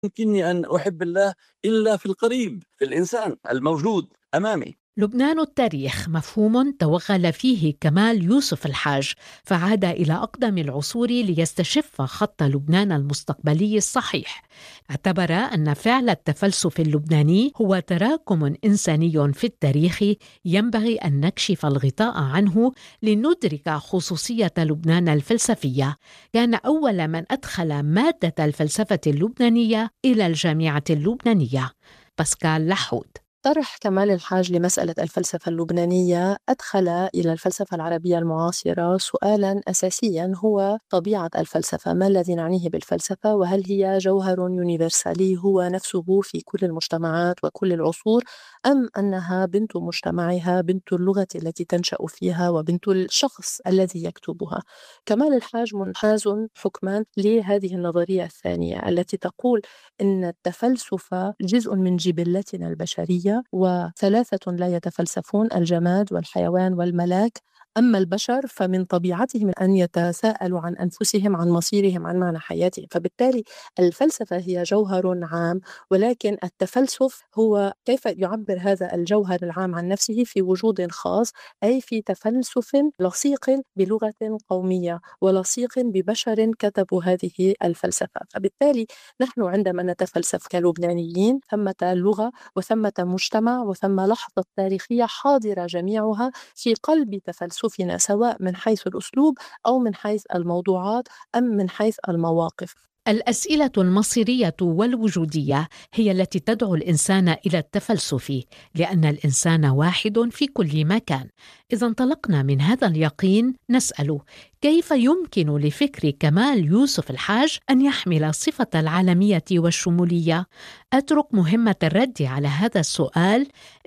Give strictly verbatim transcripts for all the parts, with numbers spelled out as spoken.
يمكنني أن أحب الله إلا في القريب، في الإنسان الموجود أمامي. لبنان التاريخ مفهوم توغل فيه كمال يوسف الحاج، فعاد إلى أقدم العصور ليستشف خط لبنان المستقبلي الصحيح. اعتبر أن فعل التفلسف اللبناني هو تراكم إنساني في التاريخ، ينبغي أن نكشف الغطاء عنه لندرك خصوصية لبنان الفلسفية. كان أول من أدخل مادة الفلسفة اللبنانية إلى الجامعة اللبنانية باسكال لحود. طرح كمال الحاج لمسألة الفلسفة اللبنانية أدخل إلى الفلسفة العربية المعاصرة سؤالاً أساسياً هو طبيعة الفلسفة، ما الذي نعنيه بالفلسفة، وهل هي جوهر يونيفرسالي هو نفسه في كل المجتمعات وكل العصور، أم أنها بنت مجتمعها، بنت اللغة التي تنشأ فيها وبنت الشخص الذي يكتبها. كمال الحاج منحاز حكماً لهذه النظرية الثانية التي تقول إن التفلسف جزء من جبلتنا البشرية، وثلاثة لا يتفلسفون: الجماد والحيوان والملاك. أما البشر فمن طبيعتهم أن يتساءلوا عن أنفسهم، عن مصيرهم، عن معنى حياتهم. فبالتالي الفلسفة هي جوهر عام، ولكن التفلسف هو كيف يعبر هذا الجوهر العام عن نفسه في وجود خاص، أي في تفلسف لصيق بلغة قومية ولصيق ببشر كتبوا هذه الفلسفة. فبالتالي نحن عندما نتفلسف كلبنانيين ثمة لغة وثمة مجتمع وثم لحظة تاريخية حاضرة جميعها في قلب تفلسفنا، سواء من حيث الأسلوب أو من حيث الموضوعات أم من حيث المواقف. الأسئلة المصيرية والوجودية هي التي تدعو الإنسان إلى التفلسف، لأن الإنسان واحد في كل مكان. إذا انطلقنا من هذا اليقين نسأل: كيف يمكن لفكر كمال يوسف الحاج أن يحمل صفة العالمية والشمولية؟ أترك مهمة الرد على هذا السؤال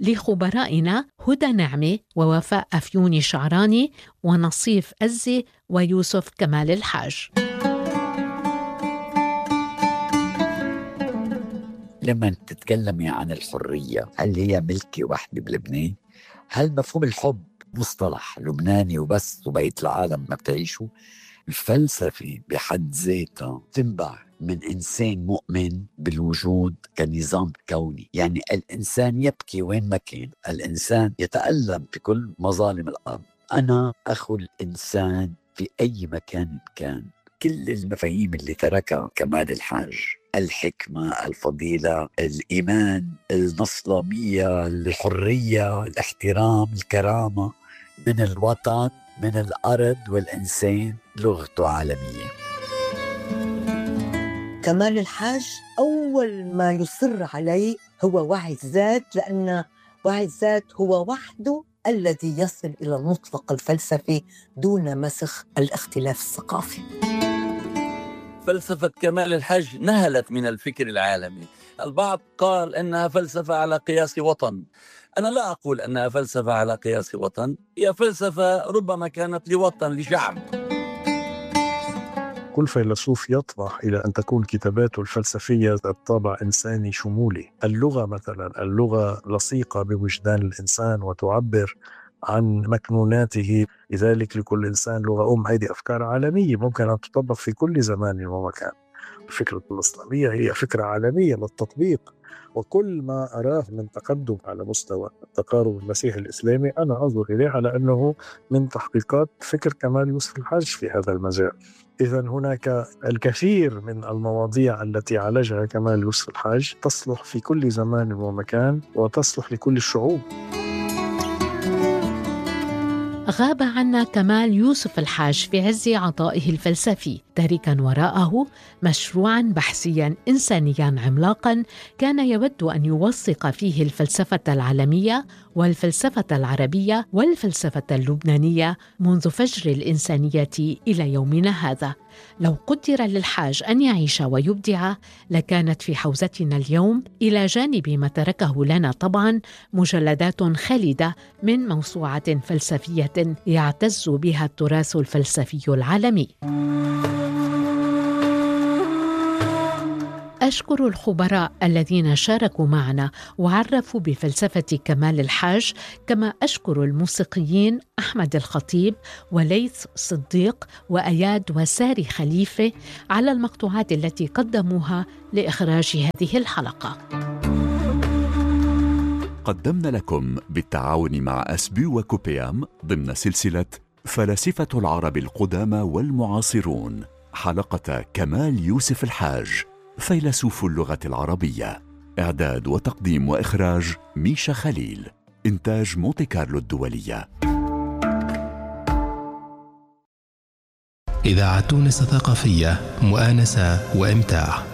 لخبرائنا هدى نعمة ووفاء أفيوني شعراني ونصيف أزي ويوسف كمال الحاج. لما تتكلمي عن الحرية، هل هي ملك وحدة بلبنان؟ هل مفهوم الحب مصطلح لبناني وبس وبقية العالم ما بتعيشه؟ الفلسفة بحد ذاتها تنبع من إنسان مؤمن بالوجود كنظام كوني. يعني الإنسان يبكي وين ما كان، الإنسان يتألم في كل مظالم الأرض. أنا أخو الإنسان في أي مكان كان. كل المفاهيم اللي تركها كمال الحاج، الحكمة، الفضيلة، الإيمان، النصلامية، الحرية، الاحترام، الكرامة، من الوطن، من الأرض والإنسان، لغته عالمية. كمال الحاج أول ما يصر عليه هو وعي الذات، لأن وعي الذات هو وحده الذي يصل إلى المطلق الفلسفي دون مسخ الاختلاف الثقافي. فلسفة كمال الحاج نهلت من الفكر العالمي. البعض قال أنها فلسفة على قياس وطن. أنا لا أقول أنها فلسفة على قياس وطن، هي فلسفة ربما كانت لوطن، لشعب. كل فيلسوف يطمح إلى أن تكون كتاباته الفلسفية ذات طابع إنساني شمولي. اللغة مثلا، اللغة لصيقة بوجدان الإنسان وتعبر عن مكنوناته، لذلك لكل إنسان لغة أم. هذه أفكار عالمية ممكن أن تطبق في كل زمان ومكان. الفكرة الإسلامية هي فكرة عالمية للتطبيق، وكل ما أراه من تقدم على مستوى التقارب المسيحي الإسلامي أنا أنظر إليه على أنه من تحقيقات فكر كمال يوسف الحاج في هذا المجال. إذن هناك الكثير من المواضيع التي عالجها كمال يوسف الحاج تصلح في كل زمان ومكان وتصلح لكل الشعوب. غاب عنا كمال يوسف الحاج في عز عطائه الفلسفي، تاركا وراءه مشروعا بحثيا إنسانيا عملاقا كان يود أن يوثق فيه الفلسفة العالمية والفلسفة العربية والفلسفة اللبنانية منذ فجر الإنسانية إلى يومنا هذا. لو قدر للحاج أن يعيش ويبدع لكانت في حوزتنا اليوم إلى جانب ما تركه لنا طبعا مجلدات خالدة من موسوعة فلسفية يعتز بها التراث الفلسفي العالمي. أشكر الخبراء الذين شاركوا معنا وعرفوا بفلسفة كمال الحاج، كما أشكر الموسيقيين أحمد الخطيب وليث صديق وأياد وساري خليفة على المقطوعات التي قدموها لإخراج هذه الحلقة. قدمنا لكم بالتعاون مع أسبيو وكوبيام ضمن سلسلة فلاسفة العرب القدامى والمعاصرون حلقة كمال يوسف الحاج فيلسوف اللغة العربية. إعداد وتقديم وإخراج ميشا خليل. إنتاج مونتي كارلو الدولية. إذاعة تونس ثقافية، مؤانسة وإمتاع.